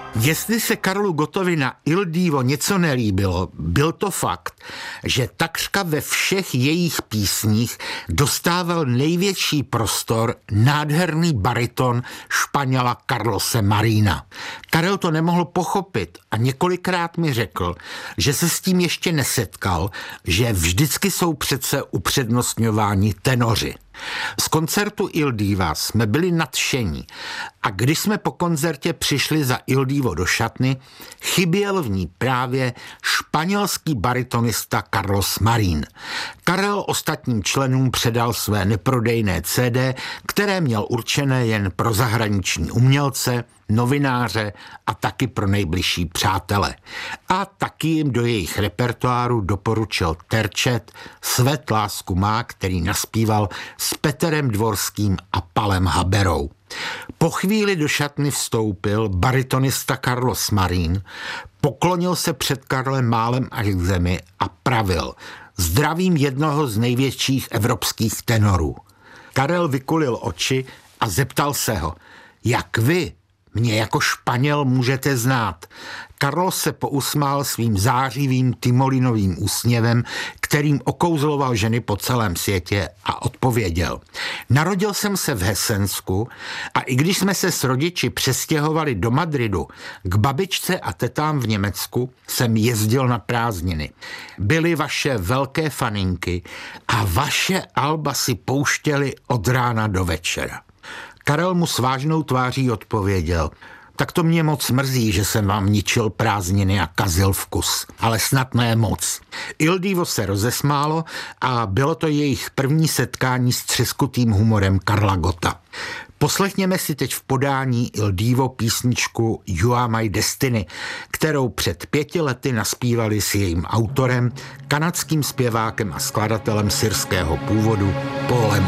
Jestli se Karlu Gottovi na Il Divo něco nelíbilo, byl to fakt, že takřka ve všech jejich písních dostával největší prostor nádherný bariton Španěla Carlose Marina. Karel to nemohl pochopit a několikrát mi řekl, že se s tím ještě nesetkal, že vždycky jsou přece upřednostňováni tenoři. Z koncertu Il Diva jsme byli nadšení a když jsme po koncertě přišli za Il Divo do šatny, chyběl v ní právě španělský baritonista Carlos Marín. Karel ostatním členům předal své neprodejné CD, které měl určené jen pro zahraniční umělce, novináře a taky pro nejbližší přátele. A taky jim do jejich repertoáru doporučil terčet Svět lásku má, který naspíval s Peterem Dvorským a Palem Haberou. Po chvíli do šatny vstoupil baritonista Carlos Marín, poklonil se před Karlem málem až k zemi a pravil: zdravím jednoho z největších evropských tenorů. Karel vykulil oči a zeptal se ho: jak vy mě jako Španěl můžete znát? Carlos se pousmál svým zářivým timolinovým úsměvem, kterým okouzloval ženy po celém světě, a odpověděl: narodil jsem se v Hesensku a i když jsme se s rodiči přestěhovali do Madridu k babičce a tetám v Německu, jsem jezdil na prázdniny. Byly vaše velké faninky a vaše alba si pouštěli od rána do večera. Karel mu s vážnou tváří odpověděl: tak to mě moc mrzí, že jsem vám ničil prázdniny a kazil vkus, ale snad ne moc. Il Divo se rozesmálo a bylo to jejich první setkání s třeskutým humorem Karla Gotta. Poslechněme si teď v podání Il Divo písničku You Are My Destiny, kterou před 5 lety naspívali s jejím autorem, kanadským zpěvákem a skladatelem syrského původu Paulem